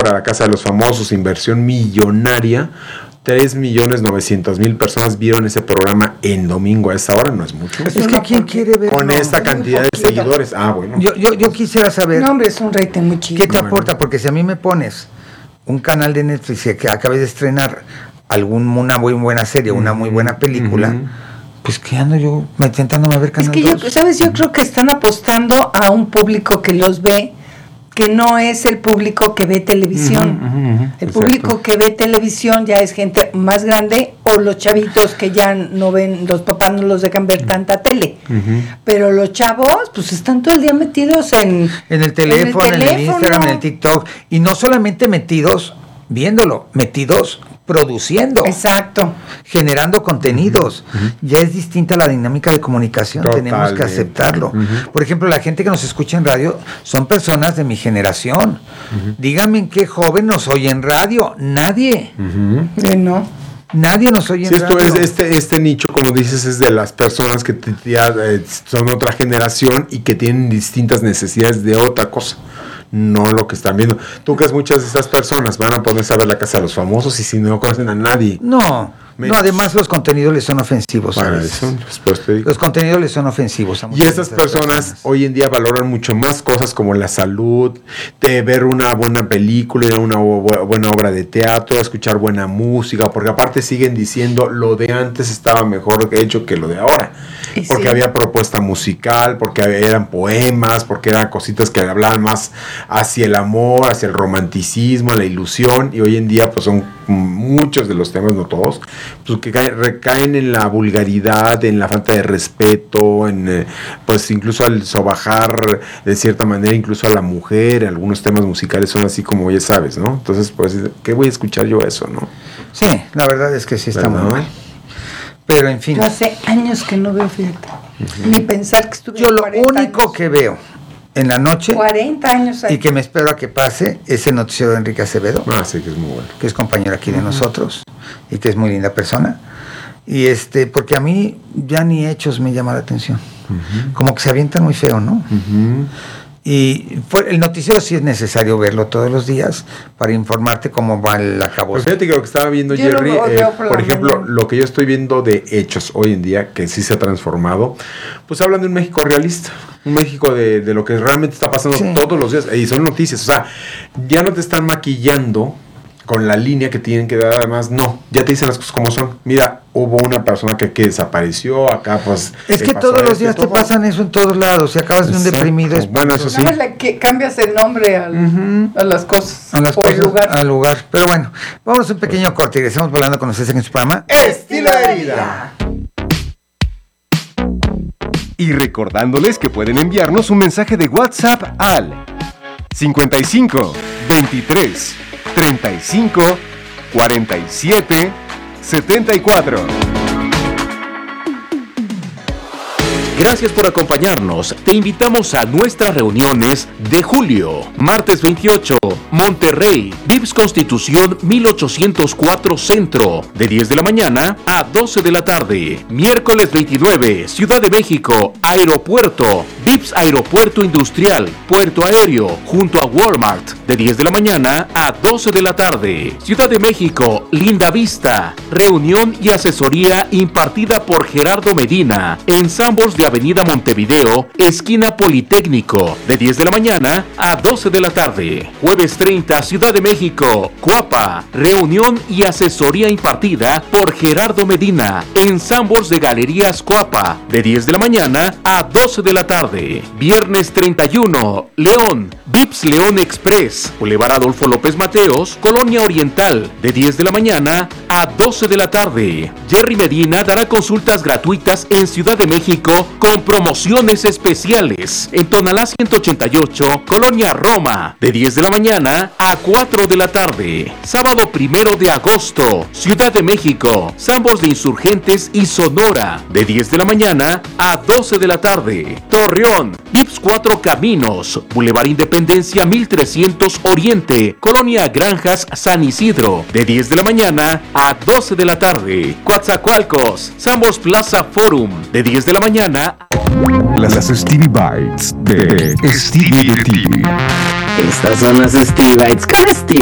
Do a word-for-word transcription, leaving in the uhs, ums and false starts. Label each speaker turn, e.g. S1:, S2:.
S1: ahora, La Casa de los Famosos, inversión millonaria. tres millones novecientos mil personas vieron ese programa en domingo a esa hora, no es mucho.
S2: Es, es que ¿quién quiere ver?
S1: Con
S2: no,
S1: esta cantidad de seguidores. Ah, bueno.
S2: Yo, yo, yo quisiera saber.
S3: No, hombre, es un rating muy chido.
S2: ¿Qué te
S1: bueno.
S2: aporta? Porque si a mí me pones un canal de Netflix que acabé de estrenar algún, una muy buena serie, uh-huh. una muy buena película, uh-huh. pues que ando yo intentándome ver canal
S3: Es que yo, ¿sabes? Yo creo que están apostando a un público que los ve, que no es el público que ve televisión. Uh-huh, uh-huh, uh-huh. El público que ve televisión ya es gente más grande o los chavitos que ya no ven, los papás no los dejan ver tanta tele. Uh-huh. Pero los chavos, pues están todo el día metidos en...
S2: En el teléfono, en el, en el Instagram, en el TikTok. Y no solamente metidos viéndolo, metidos produciendo.
S3: Exacto.
S2: Generando contenidos. Uh-huh. Ya es distinta la dinámica de comunicación. Totalmente. Tenemos que aceptarlo. Uh-huh. Por ejemplo, la gente que nos escucha en radio son personas de mi generación. Uh-huh. Díganme en qué joven nos oye en radio. Nadie.
S3: Uh-huh. Eh, no.
S2: Nadie nos oye
S1: sí,
S2: en
S1: esto
S2: radio.
S1: Es, este, este nicho, como dices, es de las personas que te, ya, eh, son otra generación y que tienen distintas necesidades de otra cosa. No lo que están viendo. Tú crees muchas de esas personas van a ponerse a ver La Casa de los Famosos y si no conocen a nadie.
S2: No, menos. No, además los contenidos les son ofensivos.
S1: Para eso, pues te digo.
S2: Los contenidos les son ofensivos a
S1: y esas personas, personas hoy en día valoran mucho más cosas como la salud, de ver una buena película, una bu- buena obra de teatro, escuchar buena música, porque aparte siguen diciendo lo de antes estaba mejor hecho que lo de ahora. Porque sí. había propuesta musical, porque eran poemas, porque eran cositas que hablaban más hacia el amor, hacia el romanticismo, la ilusión, y hoy en día pues son muchos de los temas, no todos, pues que caen, recaen en la vulgaridad, en la falta de respeto, en eh, pues incluso al sobajar de cierta manera incluso a la mujer. Algunos temas musicales son así como ya sabes, ¿no? Entonces pues, ¿qué voy a escuchar yo eso, no?
S2: Sí, la verdad es que sí está muy mal. Pero en fin.
S3: Yo hace años que no veo, fíjate. Uh-huh. Ni pensar que estuve.
S2: Yo lo único años. que veo en la noche.
S3: cuarenta años ahí.
S2: Y que me espero a que pase es el noticiero de Enrique Acevedo.
S1: Ah, sí, que es muy bueno.
S2: Que es compañero aquí de uh-huh. nosotros y que es muy linda persona. Y este, porque a mí ya ni hechos me llama la atención. Uh-huh. Como que se avientan muy feo, ¿no? Uh-huh. Y fue, el noticiero sí es necesario verlo todos los días para informarte cómo va el acabo.
S1: Pues fíjate que lo que estaba viendo yo Jerry, lo eh, por, por ejemplo, mañana. Lo que yo estoy viendo de hechos hoy en día, que sí se ha transformado, pues hablan de un México realista, un México de, de lo que realmente está pasando sí. todos los días, y son noticias, o sea, ya no te están maquillando con la línea que tienen que dar, además, no, ya te dicen las cosas como son. Mira, hubo una persona que, que desapareció, acá pues...
S2: Es que todos los días te pasan eso en todos lados, si acabas de un deprimido... Es
S1: bueno, eso sí.
S3: No, que cambias el nombre al, uh-huh. a las cosas,
S2: a las
S3: o
S2: cosas,
S3: el lugar.
S2: al lugar. Pero bueno, vamos a un pequeño corte y regresamos hablando con ustedes en su programa
S3: Estilo de Vida.
S4: Y recordándoles que pueden enviarnos un mensaje de WhatsApp al cincuenta y cinco, veintitrés, treinta y cinco, cuarenta y siete, setenta y cuatro.
S5: Gracias por acompañarnos. Te invitamos a nuestras reuniones de julio. Martes veintiocho, Monterrey, V I P S Constitución mil ochocientos cuatro Centro, de diez de la mañana a doce de la tarde. Miércoles veintinueve, Ciudad de México, Aeropuerto, V I P S Aeropuerto Industrial, Puerto Aéreo, junto a Walmart, de diez de la mañana a doce de la tarde. Ciudad de México, Linda Vista, reunión y asesoría impartida por Gerardo Medina, en Sanborns de Avenida Montevideo, esquina Politécnico, de diez de la mañana a doce de la tarde. Jueves treinta, Ciudad de México, Coapa, reunión y asesoría impartida por Gerardo Medina, en Sanborns de Galerías Coapa, de diez de la mañana a doce de la tarde. Viernes treinta y uno, León, V I P S León Express, Boulevard Adolfo López Mateos, Colonia Oriental, de diez de la mañana a doce de la tarde. Jerry Medina dará consultas gratuitas en Ciudad de México con promociones especiales. En Tonalá ciento ochenta y ocho, Colonia Roma, de diez de la mañana a cuatro de la tarde. Sábado primero de agosto, Ciudad de México, Sanborns de Insurgentes y Sonora, de diez de la mañana a doce de la tarde. Torreón, V I P S Cuatro Caminos, Boulevard Independencia mil trescientos Oriente, Colonia Granjas San Isidro, de diez de la mañana a doce de la tarde. Coatzacoalcos, Sanborns Plaza Forum, de diez de la mañana.
S4: Las Stevie Bites de Stevie T V.
S6: Estas son las Stevie Bites con Stevie.